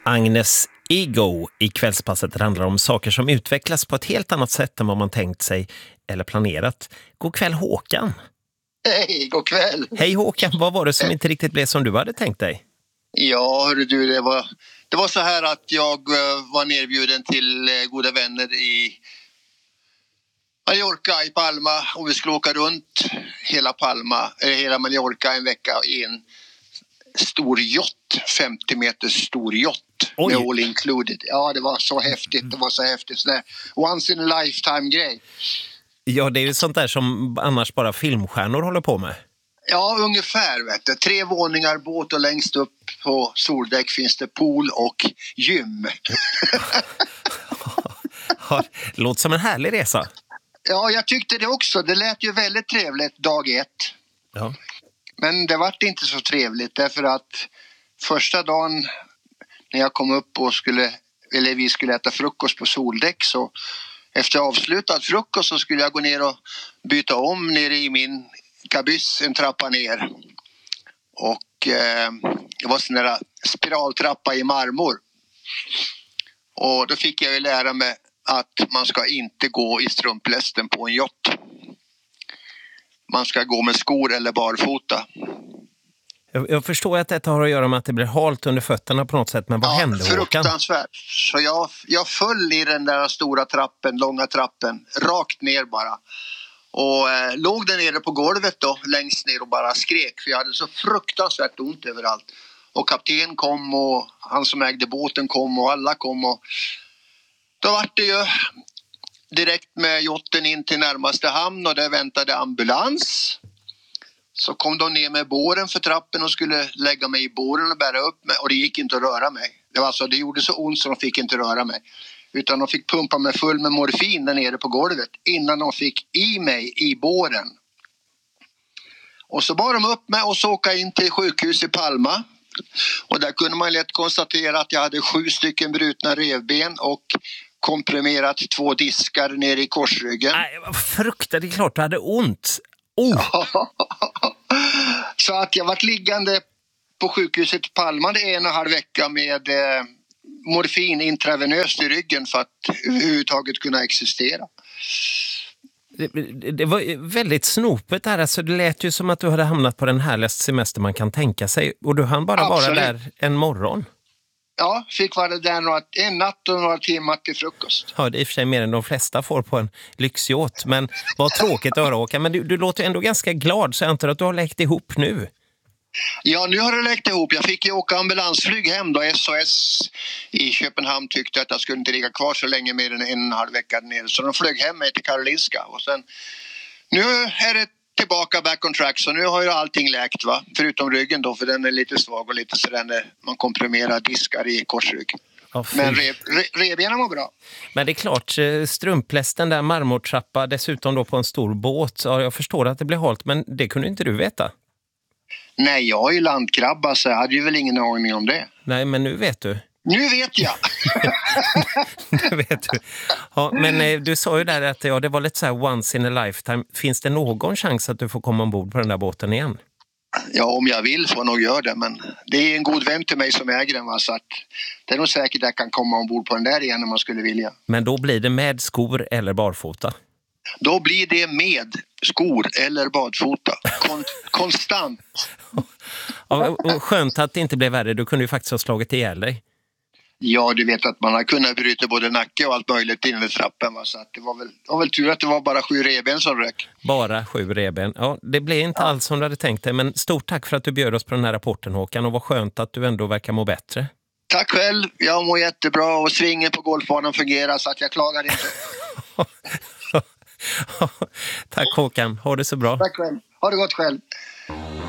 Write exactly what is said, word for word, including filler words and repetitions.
Agnes Ego i Kvällspasset handlar om saker som utvecklas på ett helt annat sätt än vad man tänkt sig eller planerat. God kväll Håkan. Hej, god kväll. Hej Håkan, vad var det som inte riktigt blev som du hade tänkt dig? Ja, hörru du, det var, det var så här att jag uh, var nerbjuden till uh, goda vänner i Mallorca i Palma och vi skulle åka runt hela Palma, äh, hela Mallorca en vecka i en stor yacht, femtio meter stor yacht. Oj. Med all included. Ja, det var så häftigt, det var så häftigt. Sådär once in a lifetime grej. Ja, det är ju sånt där som annars bara filmstjärnor håller på med. Ja, ungefär vet du. Tre våningar, båt och längst upp på soldäck finns det pool och gym. Ja, låter som en härlig resa. Ja, jag tyckte det också. Det lät ju väldigt trevligt dag ett. Ja. Men det var inte så trevligt därför att första dagen när jag kom upp och skulle, eller vi skulle äta frukost på soldäck, så efter avslutad frukost så skulle jag gå ner och byta om nere i min kabyss en trappa ner. Och eh, det var sån där spiraltrappa i marmor. Och då fick jag ju lära mig att man ska inte gå i strumplästen på en yacht. Man ska gå med skor eller barfota. Jag, jag förstår att detta har att göra med att det blir halt under fötterna på något sätt, men vad ja, hände Håkan? Fruktansvärt. Så jag, jag föll i den där stora trappen, långa trappen, rakt ner bara. Och eh, låg där nere på golvet då, längst ner och bara skrek. För jag hade så fruktansvärt ont överallt. Och kapten kom och han som ägde båten kom och alla kom. Och då var det ju direkt med jotten in till närmaste hamn och där väntade ambulans. Så kom de ner med båren för trappen och skulle lägga mig i båren och bära upp mig. Och det gick inte att röra mig. Det var alltså, det gjorde så ont så de fick inte röra mig. Utan de fick pumpa mig full med morfin där nere på golvet innan de fick i mig i båren. Och så bar de upp mig och så åka in till sjukhus i Palma. Och där kunde man lätt konstatera att jag hade sju stycken brutna revben och komprimerat två diskar nere i korsryggen. Nej, vad fruktansvärt, det är klart du hade ont. Oh. Så att jag varit liggande på sjukhuset i Palma det en och en halv vecka med eh, morfin intravenöst i ryggen för att överhuvudtaget kunna existera. Det, det, det var väldigt snopet här. Alltså, det lät ju som att du hade hamnat på den härligaste semester man kan tänka sig. Och du hann bara Absolut. vara där en morgon. Ja, fick vara där några, en natt och några timmar till frukost. Ja, det är i och för sig mer än de flesta får på en lyxyacht. Men vad tråkigt att höra, Håkan. Men du, du låter ändå ganska glad, så jag antar att du har läkt ihop nu. Ja, nu har det läkt ihop. Jag fick ju åka ambulansflyg hem då. S O S i Köpenhamn tyckte att jag skulle inte ligga kvar så länge mer än en och en halv vecka ner. Så de flög hem mig till Karolinska. Och sen, nu är det tillbaka back on track. Så nu har ju allting läkt va. Förutom ryggen då, för den är lite svag och lite så den är, man komprimerar diskar i korsrygg. Oh, men re, re, revbenen var bra. Men det är klart, strumplästen där, marmortrappa, dessutom då på en stor båt. Ja, jag förstår att det blir halt, men det kunde inte du veta. Nej, jag är ju landkrabba så jag hade ju väl ingen aning om det. Nej, men nu vet du. Nu vet jag! Nu vet du. Ja, men eh, du sa ju där att ja, det var lite så här once in a lifetime. Finns det någon chans att du får komma ombord på den där båten igen? Ja, om jag vill får jag nog göra det. Men det är en god vän till mig som äger den. Va? Så att det är nog säkert att jag kan komma ombord på den där igen om man skulle vilja. Men då blir det med skor eller barfota? Då blir det med skor eller badfota. Kon- konstant. Ja, och skönt att det inte blev värre. Du kunde ju faktiskt ha slagit ihjäl dig. Ja, du vet att man har kunnat bryta både nacke och allt möjligt inne i trappen. Va? Så att det, var väl, det var väl tur att det var bara sju reben som rök. Bara sju reben. Ja, det blev inte ja. alls som du hade tänkt dig. Men stort tack för att du bjöd oss på den här rapporten, Håkan. Och vad skönt att du ändå verkar må bättre. Tack själv. Jag mår jättebra och svingen på golfbanan fungerar så att jag klagar inte. Tack Håkan. Ha det så bra. Tack själv. Ha det gott själv.